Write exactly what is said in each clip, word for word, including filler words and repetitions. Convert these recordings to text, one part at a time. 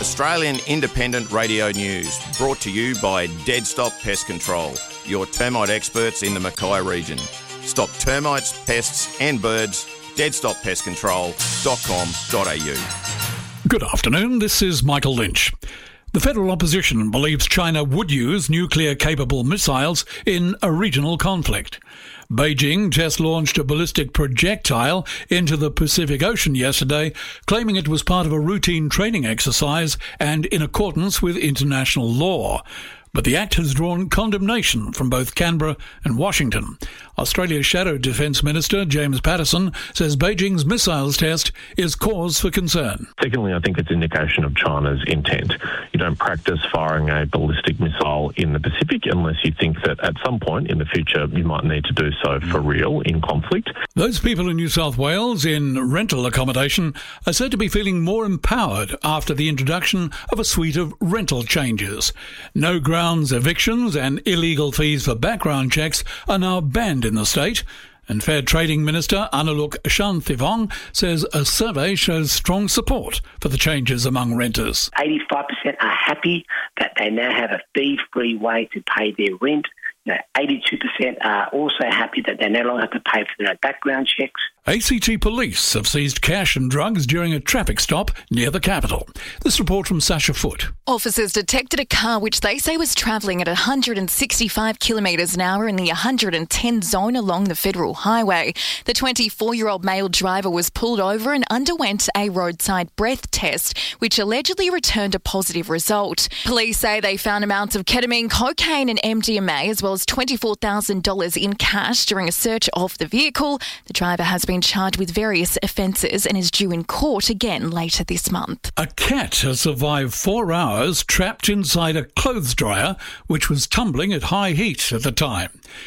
Australian Independent Radio News, brought to you by Dead Stop Pest Control, your termite experts in the Mackay region. Stop termites, pests and birds. dead stop pest control dot com dot a u. Good afternoon, this is Michael Lynch. The federal opposition believes China would use nuclear-capable missiles in a regional conflict. Beijing just launched a ballistic projectile into the Pacific Ocean yesterday, claiming it was part of a routine training exercise and in accordance with international law. But the act has drawn condemnation from both Canberra and Washington. Australia's Shadow Defence Minister, James Patterson, says Beijing's missiles test is cause for concern. Secondly, I think it's an indication of China's intent. You don't practice firing a ballistic missile in the Pacific unless you think that at some point in the future you might need to do so for real in conflict. Those people in New South Wales in rental accommodation are said to be feeling more empowered after the introduction of a suite of rental changes. No grounds evictions and illegal fees for background checks are now banned in the state, and Fair Trading Minister Anuluk Shanthivong says a survey shows strong support for the changes among renters. eighty-five percent are happy that they now have a fee-free way to pay their rent. You know, eighty-two percent are also happy that they no longer have to pay for their background checks. A C T police have seized cash and drugs during a traffic stop near the capital. This report from Sasha Foote. Officers detected a car which they say was travelling at one hundred sixty-five kilometres an hour in the one hundred ten zone along the Federal Highway. The twenty-four-year-old male driver was pulled over and underwent a roadside breath test, which allegedly returned a positive result. Police say they found amounts of ketamine, cocaine and M D M A, as well as twenty-four thousand dollars in cash during a search of the vehicle. The driver has been charged with various offences and is due in court again later this month. A cat has survived four hours trapped inside a clothes dryer which was tumbling at high heat at the time.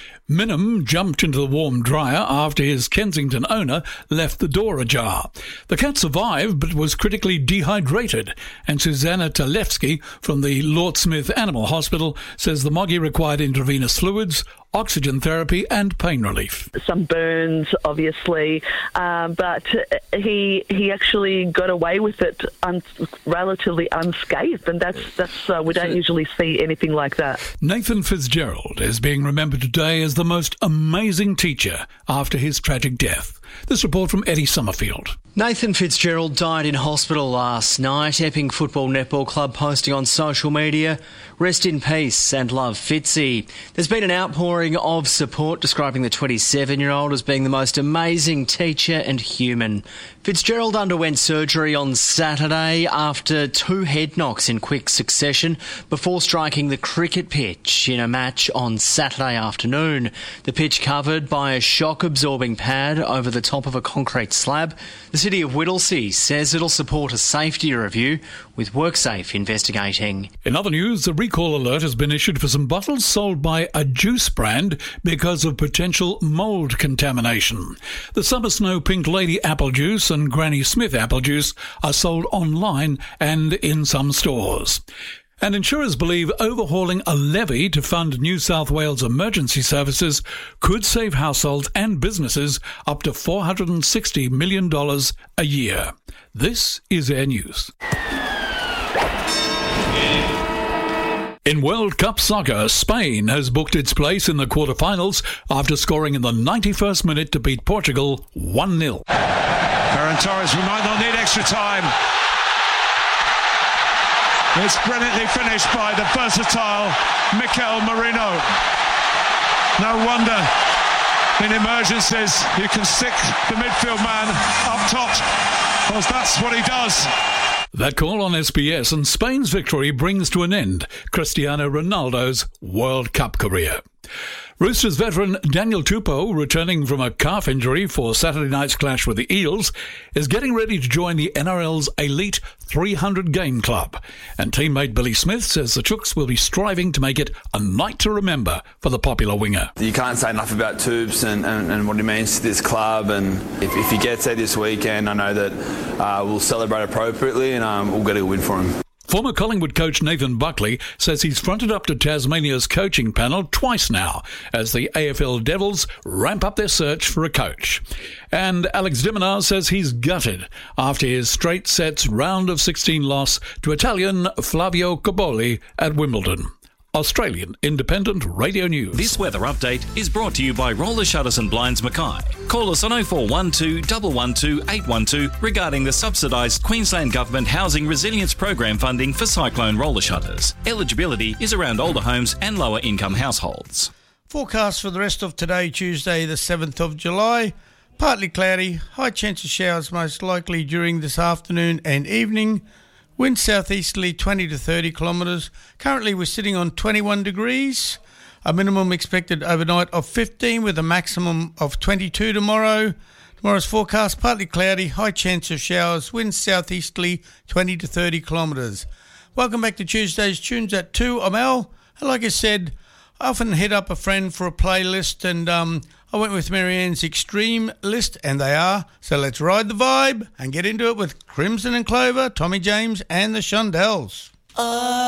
Minim jumped into the warm dryer after his Kensington owner left the door ajar. The cat survived but was critically dehydrated, and Susanna Talevsky from the Lord Smith Animal Hospital says the moggy required intravenous fluids, oxygen therapy and pain relief. Some burns, obviously, um, but he he actually got away with it un- relatively unscathed, and that's that's uh, we don't usually see anything like that. Nathan Fitzgerald is being remembered today as the most amazing teacher after his tragic death. This report from Eddie Summerfield. Nathan Fitzgerald died in hospital last night. Epping Football Netball Club posting on social media, "Rest in peace and love, Fitzy." There's been an outpouring of support describing the twenty-seven-year-old as being the most amazing teacher and human. Fitzgerald underwent surgery on Saturday after two head knocks in quick succession before striking the cricket pitch in a match on Saturday afternoon. The pitch covered by a shock-absorbing pad over the top of a concrete slab. The City of Whittlesea says it'll support a safety review, with WorkSafe investigating. In other news, a recall alert has been issued for some bottles sold by a juice brand because of potential mould contamination. The Summer Snow Pink Lady apple juice and Granny Smith apple juice are sold online and in some stores. And insurers believe overhauling a levy to fund New South Wales emergency services could save households and businesses up to four hundred sixty million dollars a year. This is Air News. In World Cup soccer, Spain has booked its place in the quarterfinals after scoring in the ninety-first minute to beat Portugal one nil. Ferran Torres, we might not need extra time. It's brilliantly finished by the versatile Mikel Merino. No wonder in emergencies you can stick the midfield man up top, because that's what he does. That call on S B S, and Spain's victory brings to an end Cristiano Ronaldo's World Cup career. Roosters veteran Daniel Tupou, returning from a calf injury for Saturday night's clash with the Eels, is getting ready to join the N R L's elite three hundred game club. And teammate Billy Smith says the Chooks will be striving to make it a night to remember for the popular winger. You can't say enough about Tubes and, and, and what he means to this club. And if, if he gets there this weekend, I know that uh, we'll celebrate appropriately and um, we'll get a win for him. Former Collingwood coach Nathan Buckley says he's fronted up to Tasmania's coaching panel twice now as the A F L Devils ramp up their search for a coach. And Alex de Minaur says he's gutted after his straight sets round of sixteen loss to Italian Flavio Cobolli at Wimbledon. Australian Independent Radio News. This weather update is brought to you by Roller Shutters and Blinds Mackay. Call us on oh four one two, one one two, eight one two regarding the subsidised Queensland Government Housing Resilience Program funding for cyclone roller shutters. Eligibility is around older homes and lower income households. Forecast for the rest of today, Tuesday the seventh of July. Partly cloudy, high chance of showers most likely during this afternoon and evening. Wind southeasterly twenty to thirty kilometres. Currently we're sitting on twenty-one degrees. A minimum expected overnight of fifteen with a maximum of twenty-two tomorrow. Tomorrow's forecast partly cloudy, high chance of showers. Wind southeasterly twenty to thirty kilometres. Welcome back to Tuesday's Tunes at two. I'm Al. And like I said, I often hit up a friend for a playlist and um, I went with Marianne's Extreme list, and they are. So let's ride the vibe and get into it with Crimson and Clover, Tommy James and the Shondells. Uh